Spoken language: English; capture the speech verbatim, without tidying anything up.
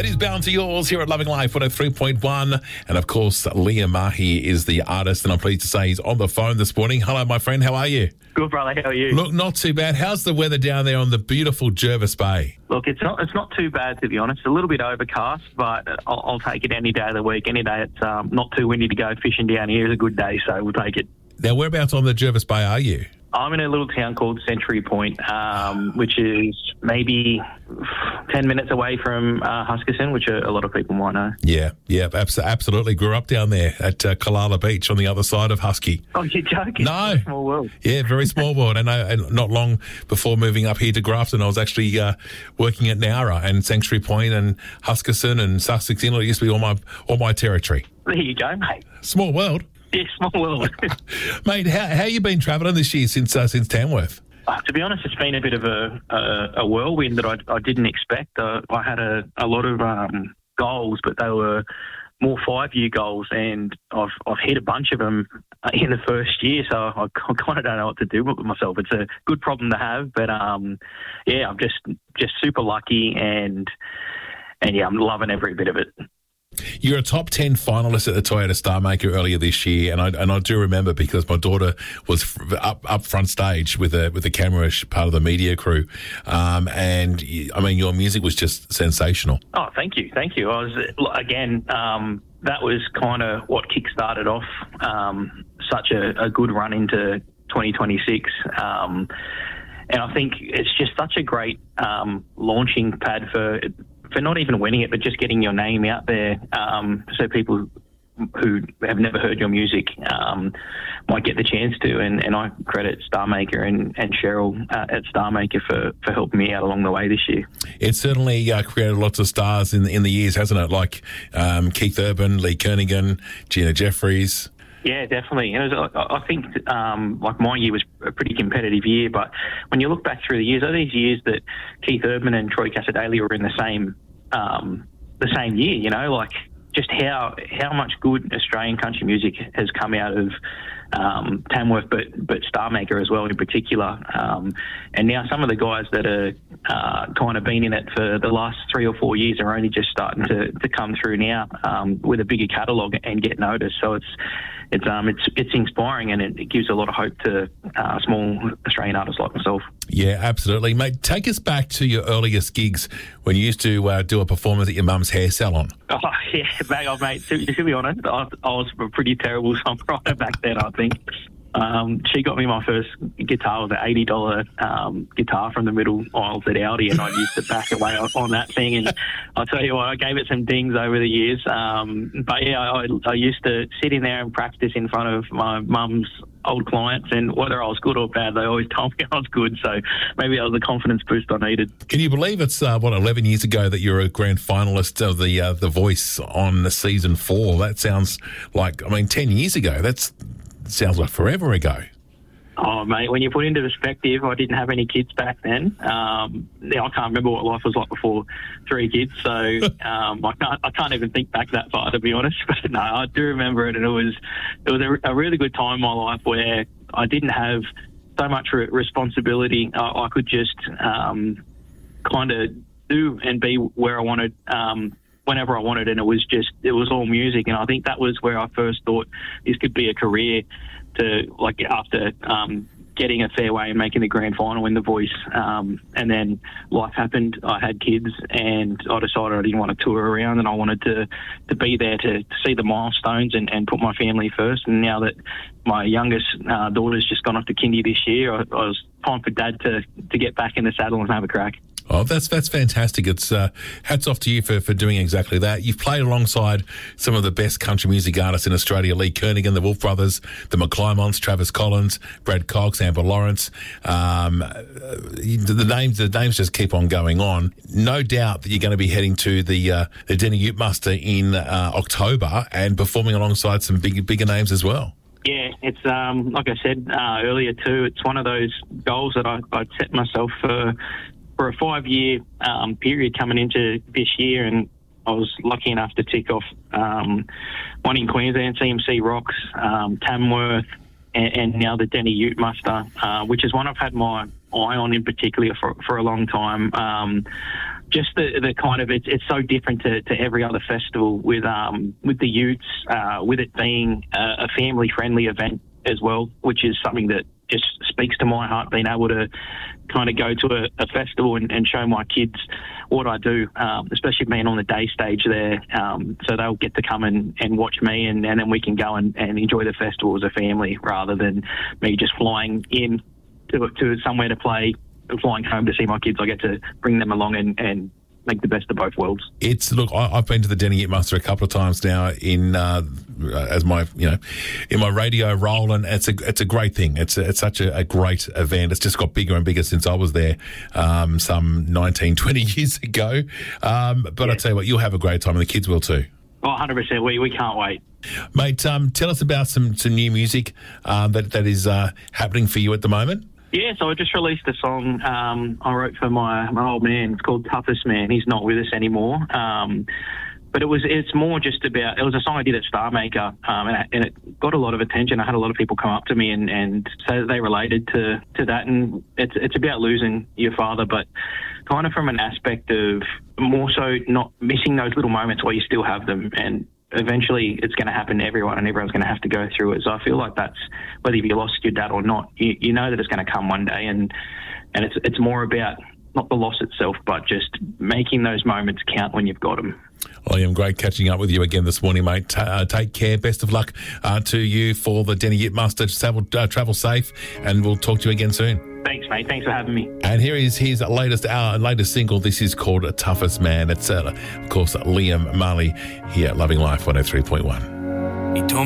That is Bound to Yours here at Loving Life one oh three point one. And of course, Liam Mahi is the artist, and I'm pleased to say he's on the phone this morning. Hello, my friend. How are you? Good, brother. How are you? Look, not too bad. How's the weather down there on the beautiful Jervis Bay? Look, it's not it's not too bad, to be honest. It's a little bit overcast, but I'll, I'll take it any day of the week. Any day it's um, not too windy to go fishing down here is a good day, so we'll take it. Now, whereabouts on the Jervis Bay are you? I'm in a little town called Century Point, um, which is maybe ten minutes away from uh, Huskisson, which a, a lot of people might know. Yeah, yeah, abs- absolutely. Grew up down there at uh, Kalala Beach on the other side of Husky. Oh, you're joking? No. Small world. Yeah, very small world. And, uh, and not long before moving up here to Grafton, I was actually uh, working at Nowra and Sanctuary Point and Huskisson and Sussex Inlet. It used to be all my, all my territory. There you go, mate. Small world. Yeah, small world. Mate, how how you been travelling this year since uh, since Tamworth? Uh, to be honest, it's been a bit of a a, a whirlwind that I, I didn't expect. Uh, I had a, a lot of um, goals, but they were more five-year goals, and I've I've hit a bunch of them in the first year, so I, I kind of don't know what to do with myself. It's a good problem to have, but um, yeah, I'm just just super lucky, and and yeah, I'm loving every bit of it. You're a top ten finalist at the Toyota Star Maker earlier this year, and I and I do remember because my daughter was up up front stage with a with the camera, part of the media crew, um, and I mean your music was just sensational. Oh, thank you, thank you. I was again. Um, that was kind of what kick-started off um, such a, a good run into twenty twenty-six. Um, and I think it's just such a great um, launching pad for. for not even winning it, but just getting your name out there, um, so people who have never heard your music um, might get the chance to. And, and I credit Star Maker and, and Cheryl uh, at Star Maker for, for helping me out along the way this year. It's certainly uh, created lots of stars in, in the years, hasn't it? Like um, Keith Urban, Lee Kernaghan, Gina Jeffries. Yeah, definitely. And it was, I think um, like my year was a pretty competitive year, but when you look back through the years, are these years that Keith Urban and Troy Cassar-Daley were in the same um, the same year? You know, like just how how much good Australian country music has come out of um, Tamworth, but but Star Maker as well in particular. Um, and now some of the guys that are uh, kind of been in it for the last three or four years are only just starting to, to come through now um, with a bigger catalogue and get noticed. So it's It's um it's it's inspiring, and it, it gives a lot of hope to uh, small Australian artists like myself. Yeah, absolutely, mate. Take us back to your earliest gigs when you used to uh, do a performance at your mum's hair salon. Oh yeah, back off, mate. To, to be honest, I, I was a pretty terrible songwriter back then. I think um, she got me my first guitar with an eighty dollar um, guitar from the middle aisles at Audi, and I used to back away on, on that thing. And I'll tell you what, I gave it some dings over the years. Um, but yeah, I, I used to sit in there and practice in front of my mum's old clients, and whether I was good or bad, they always told me I was good. So maybe that was the confidence boost I needed. Can you believe it's uh, what eleven years ago that you're a grand finalist of the uh, the Voice on season four? That sounds like I mean ten years ago. That's sounds like forever ago. Oh, mate, when you put into perspective, I didn't have any kids back then. Um, I can't remember what life was like before three kids, so um, I can't I can't even think back that far, to be honest. But no, I do remember it, and it was it was a, a really good time in my life where I didn't have so much re- responsibility. I, I could just um, kind of do and be where I wanted um, whenever I wanted, and it was just it was all music. And I think that was where I first thought this could be a career. To like after um, getting a fair way and making the grand final in The Voice, um, and then life happened. I had kids, and I decided I didn't want to tour around, and I wanted to, to be there to, to see the milestones and, and put my family first. And now that my youngest uh, daughter's just gone off to kindy this year, I, I was time for Dad to to get back in the saddle and have a crack. Oh, that's that's fantastic. It's uh, hats off to you for, for doing exactly that. You've played alongside some of the best country music artists in Australia, Lee Kernaghan, the Wolf Brothers, the McClymonts, Travis Collins, Brad Cox, Amber Lawrence. Um, the, the names the names just keep on going on. No doubt that you're going to be heading to the uh, the Denny Ute Muster in uh, October and performing alongside some big, bigger names as well. Yeah, it's um, like I said uh, earlier too, it's one of those goals that I, I'd set myself for for a five-year um, period coming into this year, and I was lucky enough to tick off um, one in Queensland, C M C Rocks, um, Tamworth, and, and now the Denny Ute Muster, uh, which is one I've had my eye on in particular for, for a long time. Um, just the the kind of it's it's so different to, to every other festival with um with the youths, uh, with it being a, a family friendly event as well, which is something that just speaks to my heart, being able to kind of go to a, a festival and, and show my kids what I do, um, especially being on the day stage there. Um, so they'll get to come and, and watch me, and, and then we can go and, and enjoy the festival as a family, rather than me just flying in to, to somewhere to play, flying home to see my kids. I get to bring them along and, and make the best of both worlds. It's look, I, I've been to the Denny Yitmuster a couple of times now in uh, as my you know in my radio role, and it's a it's a great thing. It's a, it's such a, a great event. It's just got bigger and bigger since I was there um, some nineteen, twenty years ago. Um, but yeah. I tell you what, you'll have a great time, and the kids will too. Oh, one hundred percent. We we can't wait. Mate, um, tell us about some, some new music uh, that that is uh, happening for you at the moment. Yeah, so I just released a song um, I wrote for my, my old man. It's called Toughest Man. He's not with us anymore. Um, but it was it's more just about, it was a song I did at Star Maker, um, and, and it got a lot of attention. I had a lot of people come up to me and, and say that they related to, to that. And it's it's about losing your father, but kind of from an aspect of more so not missing those little moments while you still have them. And eventually it's going to happen to everyone, and everyone's going to have to go through it. So I feel like that's, whether you lost your dad or not, you, you know that it's going to come one day, and and it's it's more about not the loss itself, but just making those moments count when you've got them. Liam, great catching up with you again this morning, mate. T- uh, take care. Best of luck uh, to you for the Denny Yitmuster. Travel, uh, travel safe, and we'll talk to you again soon. Thanks, mate. Thanks for having me. And here is his latest uh, latest single. This is called Toughest Man. It's, uh, of course, Liam Marley here at Loving Life one oh three point one.